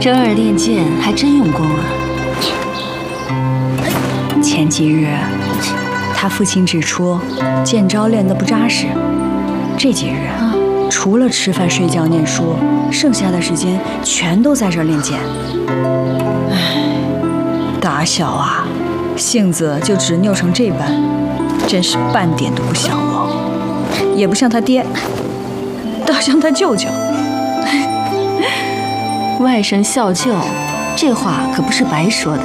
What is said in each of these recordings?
真儿练剑还真用功啊。 前几日，他父亲指出剑招练得不扎实。这几日，除了吃饭、睡觉、念书，剩下的时间全都在这儿练剑。唉，打小啊，性子就执拗成这般，真是半点都不像我，也不像他爹，倒像他舅舅。 外甥孝舅，这话可不是白说的。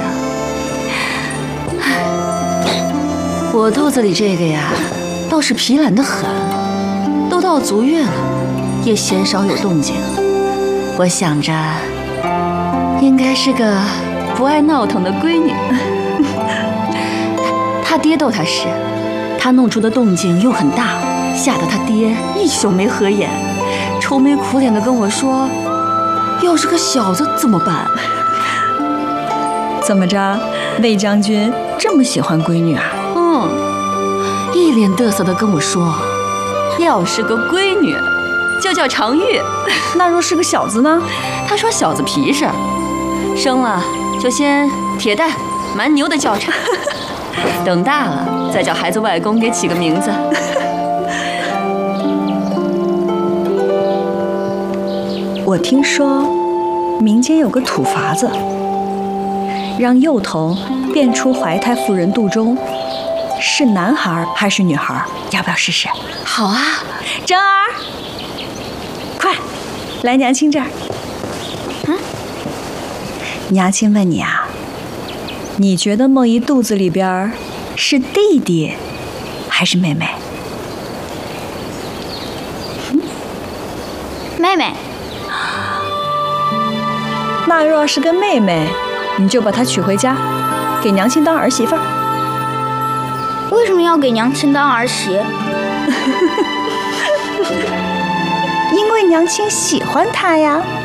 我肚子里这个呀，倒是疲懒得很，都到足月了，也鲜少有动静。我想着，应该是个不爱闹腾的闺女。他爹逗他时，他弄出的动静又很大，吓得他爹一宿没合眼，愁眉苦脸地跟我说。要是个小子怎么办？ 怎么着，魏将军这么喜欢闺女啊？ 一脸得瑟地跟我说，要是个闺女，就叫常玉。 那若是个小子呢？ 他说小子皮实，生了就先铁蛋、蛮牛的叫着，等大了再叫孩子外公给起个名字。 我听说民间有个土法子，让幼童变出怀胎妇人肚中是男孩还是女孩，要不要试试？ 好啊， 真儿，快来娘亲这儿。娘亲问你啊，你觉得梦怡肚子里边是弟弟还是妹妹？ 妹妹。 那若是个妹妹，你就把她娶回家，给娘亲当儿媳妇儿。 为什么要给娘亲当儿媳？ 因为娘亲喜欢她呀。